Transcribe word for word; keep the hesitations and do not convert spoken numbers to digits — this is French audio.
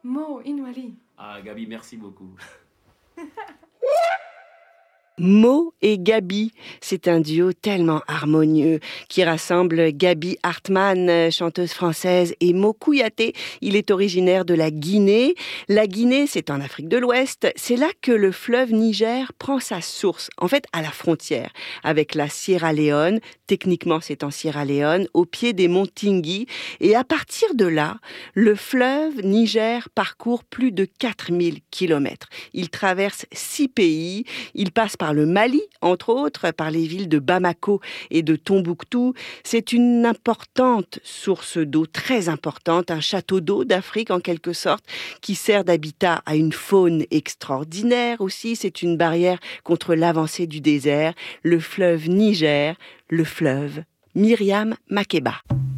Mo Inwali. Ah, Gabi, merci beaucoup. Mo et Gabi, c'est un duo tellement harmonieux qui rassemble Gabi Hartmann, chanteuse française, et Mo Kouyaté. Il est originaire de la Guinée. La Guinée, c'est en Afrique de l'Ouest. C'est là que le fleuve Niger prend sa source, en fait à la frontière, avec la Sierra Leone. Techniquement, c'est en Sierra Leone, au pied des monts Tingui. Et à partir de là, le fleuve Niger parcourt plus de quatre mille kilomètres. Il traverse six pays. Il passe par par le Mali, entre autres, par les villes de Bamako et de Tombouctou. C'est une importante source d'eau, très importante, un château d'eau d'Afrique en quelque sorte, qui sert d'habitat à une faune extraordinaire aussi. C'est une barrière contre l'avancée du désert, le fleuve Niger, le fleuve Myriam Makeba.